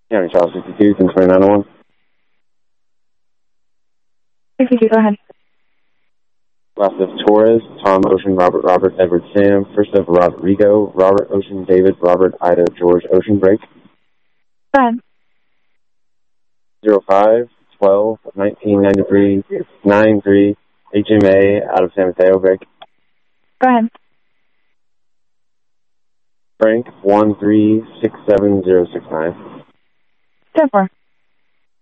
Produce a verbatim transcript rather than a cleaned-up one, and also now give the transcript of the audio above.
County Child sixty-two, ten twenty-nine oh one. sixty-two, go ahead. Last of Torres, Tom, Ocean, Robert, Robert, Edward, Sam. First of Rodrigo, Robert, Ocean, David, Robert, Ida, George, Ocean, break. Go ahead. zero five, twelve, nineteen ninety-three, nine three, H M A, out of San Mateo, break. Go ahead. Frank, one three six seven zero six nine. ten four.